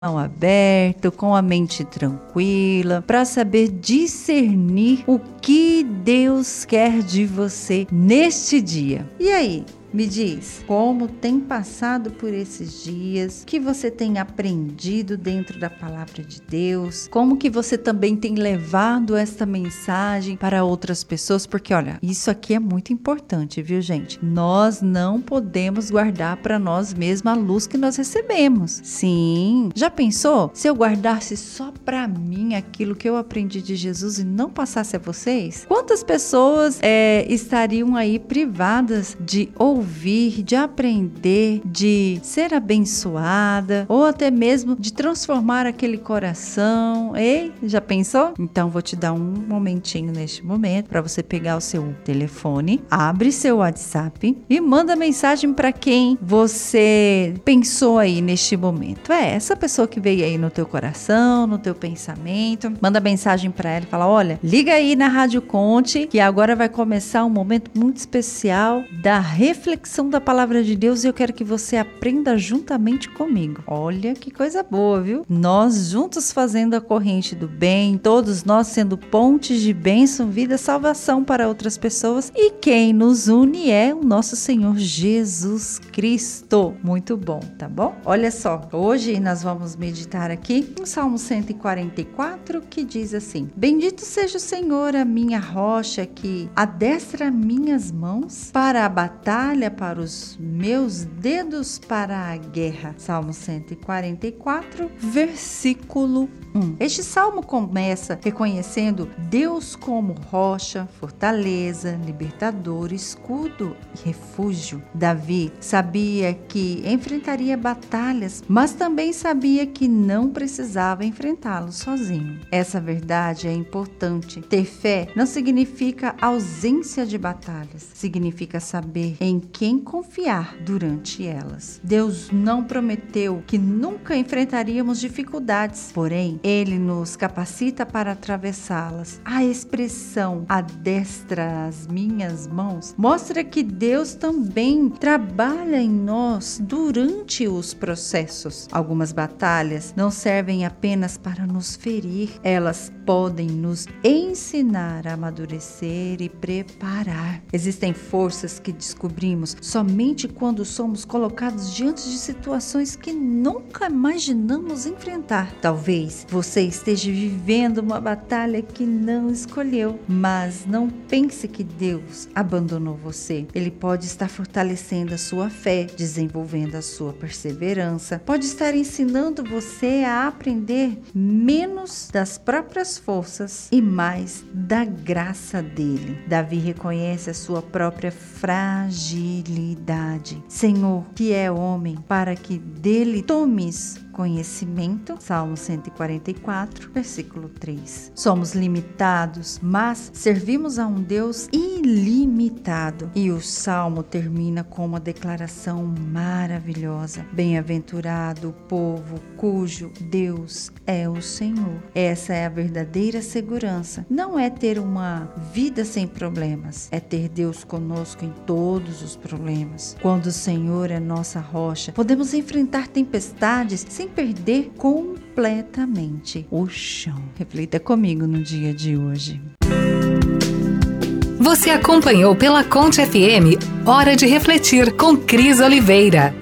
aberto, com a mente tranquila, para saber discernir o que Deus quer de você neste dia. E aí? Me diz, como tem passado por esses dias, que você tem aprendido dentro da palavra de Deus, como que você também tem levado esta mensagem para outras pessoas, porque olha, isso aqui é muito importante, viu gente? Nós não podemos guardar para nós mesmos a luz que nós recebemos. Sim, já pensou? Se eu guardasse só para mim aquilo que eu aprendi de Jesus e não passasse a vocês? Quantas pessoas estariam aí privadas de ouvir, de aprender, de ser abençoada ou até mesmo de transformar aquele coração? Ei, já pensou? Então vou te dar um momentinho neste momento para você pegar o seu telefone, abre seu WhatsApp e manda mensagem para quem você pensou aí neste momento. Essa pessoa que veio aí no teu coração, no teu pensamento, manda mensagem para ela e fala: olha, liga aí na Rádio Conte que agora vai começar um momento muito especial da reflexão da palavra de Deus e eu quero que você aprenda juntamente comigo. Olha que coisa boa, viu? Nós juntos fazendo a corrente do bem, todos nós sendo pontes de bênção, vida, salvação para outras pessoas, e quem nos une é o nosso Senhor Jesus Cristo. Muito bom, tá bom? Olha só, hoje nós vamos meditar aqui no Salmo 144, que diz assim: bendito seja o Senhor, a minha rocha, que adestra minhas mãos para a batalha, para os meus dedos para a guerra. Salmo 144, versículo 1. Este salmo começa reconhecendo Deus como rocha, fortaleza, libertador, escudo e refúgio. Davi sabia que enfrentaria batalhas, mas também sabia que não precisava enfrentá-los sozinho. Essa verdade é importante. Ter fé não significa ausência de batalhas, significa saber em quem confiar durante elas. Deus não prometeu que nunca enfrentaríamos dificuldades, porém, Ele nos capacita para atravessá-las. A expressão adestra as minhas mãos mostra que Deus também trabalha em nós durante os processos. Algumas batalhas não servem apenas para nos ferir, elas podem nos ensinar a amadurecer e preparar. Existem forças que descobrimos somente quando somos colocados diante de situações que nunca imaginamos enfrentar. Talvez você esteja vivendo uma batalha que não escolheu, mas não pense que Deus abandonou você. Ele pode estar fortalecendo a sua fé, desenvolvendo a sua perseverança, pode estar ensinando você a aprender menos das próprias forças e mais da graça dele. Davi reconhece a sua própria fragilidade. Senhor, que é homem para que dele tomes conhecimento. Salmo 144, versículo 3. Somos limitados, mas servimos a um Deus ilimitado. E o Salmo termina com uma declaração maravilhosa: bem-aventurado o povo cujo Deus é o Senhor. Essa é a verdadeira segurança. Não é ter uma vida sem problemas, é ter Deus conosco em todos os problemas. Quando o Senhor é nossa rocha, podemos enfrentar tempestades sem perder completamente o chão. Reflita comigo no dia de hoje. Você acompanhou pela Conte FM Hora de Refletir com Cris Oliveira.